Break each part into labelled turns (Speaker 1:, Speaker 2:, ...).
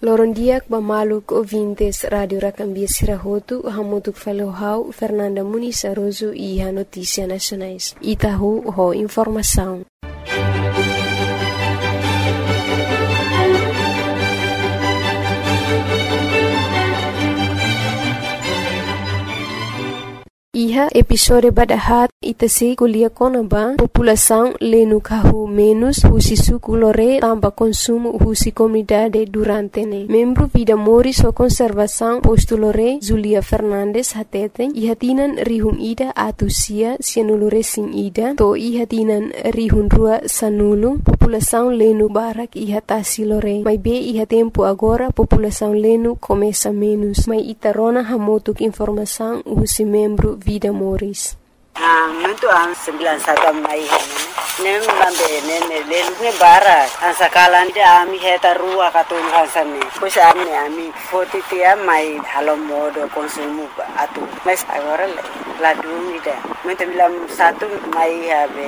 Speaker 1: Lorondiak Bamaluk ouvintes Radio Racambia Sirahotu, Hamutuk Falohau, Fernanda Muniz Aroso e a Notícia Nacionais. Itahu ho informação. Iha episode badahat itasi kuliah konaba população lenu kahu menos husi suku lore tamba consumo husi comunidade durante ne. Membro Vida Moris o conservação posto lore Zulia Fernandes hateten ihatinan rihun ida atusia sianulure sin ida to ihatinan rihun rua sanulu população lenu barak ihatasi lore. Mai be iha tempo agora população lenu começa menos. Mai itarona hamotuk informação husi membro Vida Moris.
Speaker 2: Mentu ang 91 mai nem bambe nem lelune bara ansakalan dia ami heta rua katun hansane pois ami fotitia mai halo modo konsumo atu mas agora la dumida mentu bilam 1 mai habe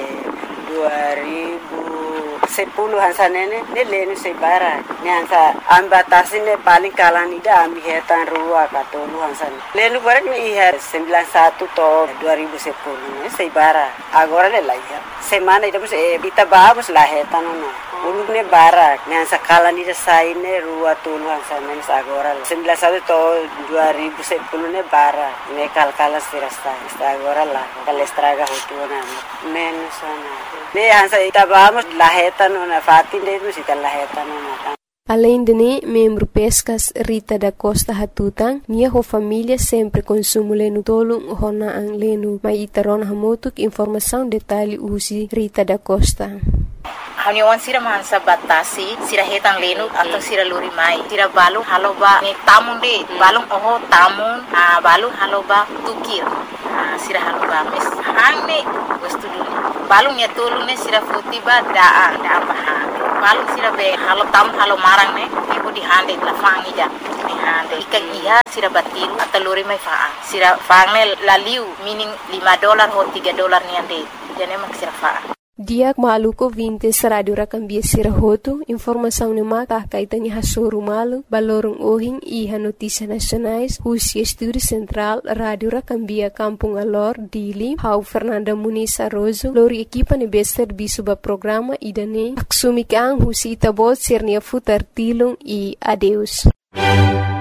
Speaker 2: 2010 hansanene ne lenu se bara ne hansa ambatasine paling kalani da ami hetan rua katun hansane lenu barak ni iha 91 to 2010 ne se bara agora le laia semana ida bus bita babus la hetan no uluk ne bara ne hansa kalani da saine rua tulu hansane agora 91 to 2010 ne bara ne kalkala sirasta agora la kalestraga hutuna menos ne hansa ita vamos laheta na fatin de musita laheta na.
Speaker 1: Além de ne, membro Pescas Rita da Costa Hatutang, nia ho família sempre consumo lenu tolong hona ang lenu. Mai itaron hamotuk informação detalhe usi Rita da Costa.
Speaker 3: Haniwan sira mansa batasi sira hetang lenu atau sira luri mai sira balu haloba ni tamun de balung oho tamun balu haloba tukir sira haloba mes hangne wastu dulu balung ya tolu ne sira futiba daa baha balung sira be halo tam halo marang ne ibu di hande la fangi ja ni hande ikan iha sira batil atau luri mai faa sira fangne laliu meaning $5 ho $3 ni ande jane mak sira faa.
Speaker 1: Diak maluko vintes Radio Racambia Sirahotu, informação ne mata kaitan iha soru malu, balorong ohing iha notícia nacionais, husi estúdio central Radio Racambia Kampung Alor, Dili, hau Fernanda Muniz Aroso, lori equipa ne bester bisuba programa idane, aksumikang husi itabot sernia futar tilung e adeus.